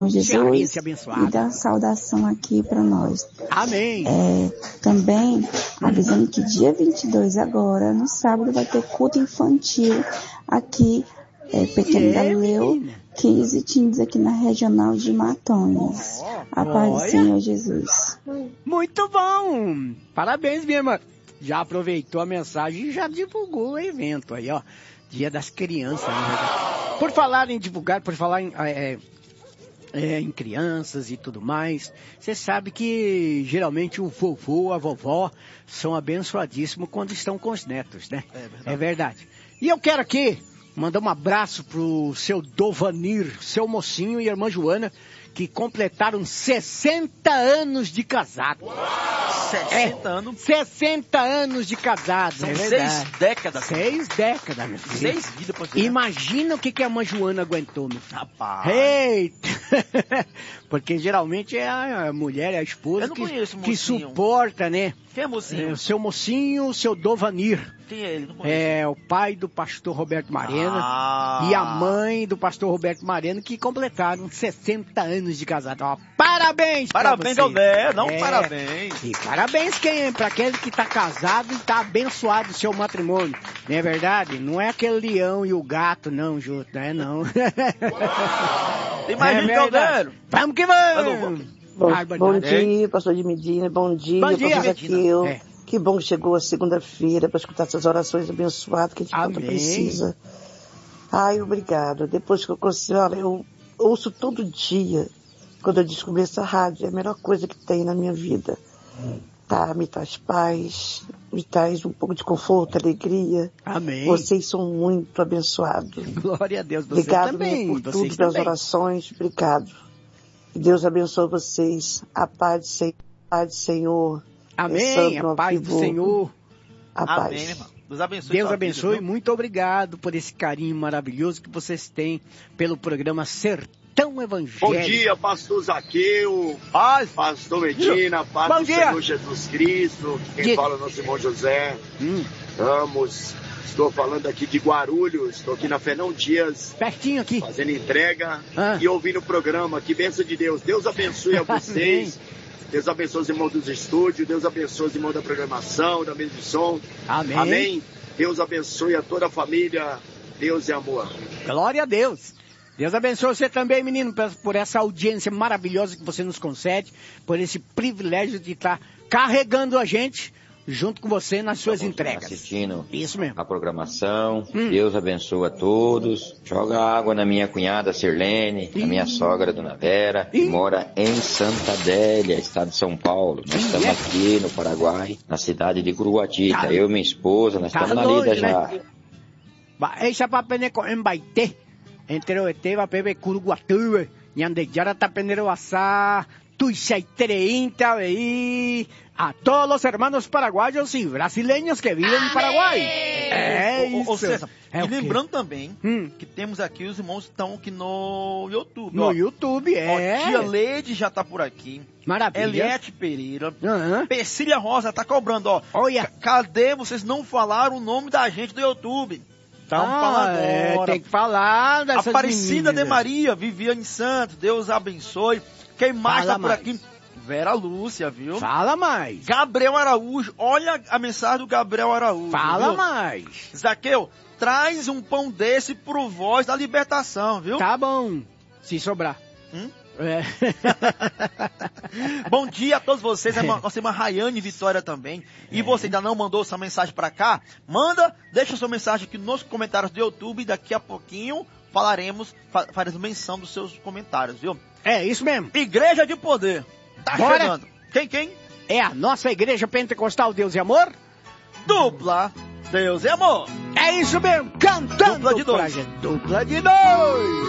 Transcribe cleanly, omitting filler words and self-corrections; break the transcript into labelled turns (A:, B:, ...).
A: Jesus, e dá saudação aqui para nós.
B: Amém.
A: Também avisando que dia 22 agora, no sábado, vai ter culto infantil aqui, Pequeno Galileu, 15 teens aqui na Regional de Matões. A paz do Senhor Jesus.
B: Muito bom! Parabéns, minha irmã. Já aproveitou a mensagem e já divulgou o evento aí, ó. Dia das Crianças. Né? Por falar em divulgar, por falar em crianças e tudo mais, você sabe que geralmente o vovô, a vovó são abençoadíssimos quando estão com os netos, né? É verdade. E eu quero aqui mandar um abraço pro seu Dovanir, seu mocinho e a irmã Joana, que completaram 60 anos de casado.
C: 60 anos?
B: 60 anos de casado,
C: São
B: é
C: 6 décadas.
B: 6 décadas, meu filho.
C: 6 vidas pra você.
B: Imagina o que a mãe Joana aguentou, meu filho.
C: Rapaz.
B: Eita! Porque geralmente é a mulher, é a esposa que suporta, né?
C: Quem é mocinho?
B: O seu mocinho, o seu Dovanir.
C: Quem é ele? Não conheço.
B: É o pai do pastor Roberto Marena e a mãe do pastor Roberto Marena, que completaram 60 anos de casado. Ó, parabéns!
C: Parabéns, Aldé, parabéns.
B: E parabéns para aquele que está casado e está abençoado o seu matrimônio. Não é verdade? Não é aquele leão e o gato, não, junto, não é não.
C: Tem mais gente, Aldé.
B: Vamos que vamos!
D: Bom dia, pastor de Medina, bom dia, pastor Zaqueu. Que bom que chegou a segunda-feira para escutar essas orações abençoadas que a gente tanto precisa. Ai, obrigada. Depois que eu consegui, olha, eu ouço todo dia, quando eu descobri essa rádio, é a melhor coisa que tem na minha vida. Tá, me traz paz, me traz um pouco de conforto, alegria.
B: Amém.
D: Vocês são muito abençoados.
B: Glória a Deus, você
D: obrigado
B: também.
D: Por tudo, pelas orações, obrigado. Que Deus abençoe vocês. A paz do Senhor.
B: Amém. A paz do Senhor.
D: A paz.
C: Amém, irmão. Deus abençoe.
B: Deus abençoe. Muito obrigado por esse carinho maravilhoso que vocês têm pelo programa Sertão Evangélico.
E: Bom dia, pastor Zaqueu.
C: Paz.
E: Pastor Medina. Paz do Senhor Jesus Cristo. Quem fala é o nosso irmão José. Ramos. Estou falando aqui de Guarulhos, estou aqui na Fernão Dias.
B: Pertinho aqui.
E: Fazendo entrega e ouvindo o programa. Que bênção de Deus. Deus abençoe a vocês. Deus abençoe os irmãos dos estúdios. Deus abençoe os irmãos da programação, da mesa de som.
B: Amém.
E: Amém. Deus abençoe a toda a família. Deus é amor.
B: Glória a Deus. Deus abençoe você também, menino, por essa audiência maravilhosa que você nos concede, por esse privilégio de estar carregando a gente junto com você nas suas entregas.
F: Assistindo
B: isso mesmo.
F: A programação. Deus abençoe a todos. Joga água na minha cunhada Sirlene, na minha sogra Dona Vera, que mora em Santa Adélia, estado de São Paulo. Nós estamos aqui no Paraguai, na cidade de Curuguatita. Eu e minha esposa, nós estamos na lida já.
B: Essa papeneco em Baité, entre o Eteva, Pepe Curuguatu, Yandejara Tapenero Assá, Tuixaitereinta, aí. A todos os hermanos paraguaios e brasileiros que vivem no Paraguai.
C: Ou seja, e lembrando também que temos aqui os irmãos que estão aqui no YouTube.
B: No YouTube,
C: Tia Leide já tá por aqui.
B: Maravilha.
C: Eliette Pereira. Persília Rosa tá cobrando, ó.
B: Olha.
C: Cadê vocês não falaram o nome da gente do YouTube? Então, fala agora.
B: Tem que falar dessas
C: Aparecida
B: meninas.
C: de Maria, Viviane Santos, Deus abençoe. Quem mais tá por aqui? Vera Lúcia, viu?
B: Fala mais.
C: Gabriel Araújo, olha a mensagem do Gabriel Araújo.
B: Fala
C: viu?
B: mais.
C: Zaqueu, traz um pão desse pro Voz da Libertação, viu?
B: Tá bom, se sobrar.
C: Bom dia a todos vocês, nossa irmã Rayane Vitória também. E você ainda não mandou sua mensagem pra cá? Manda, deixa sua mensagem aqui nos comentários do YouTube. Daqui a pouquinho faremos menção dos seus comentários, viu?
B: É isso mesmo.
C: Igreja de Poder. Tá chegando. Quem?
B: É a nossa Igreja Pentecostal Deus e Amor.
C: Dupla Deus e Amor.
B: É isso mesmo, cantando.
C: Dupla de dois.
B: Dupla de dois.